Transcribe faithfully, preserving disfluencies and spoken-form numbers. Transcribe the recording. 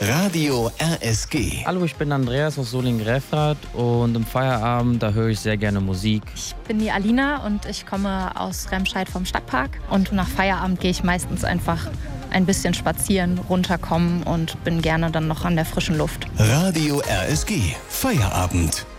Radio R S G. Hallo, ich bin Andreas aus Solingen-Grefrath und im Feierabend, da höre ich sehr gerne Musik. Ich bin die Alina und ich komme aus Remscheid vom Stadtpark. Und nach Feierabend gehe ich meistens einfach ein bisschen spazieren, runterkommen und bin gerne dann noch an der frischen Luft. Radio R S G. Feierabend.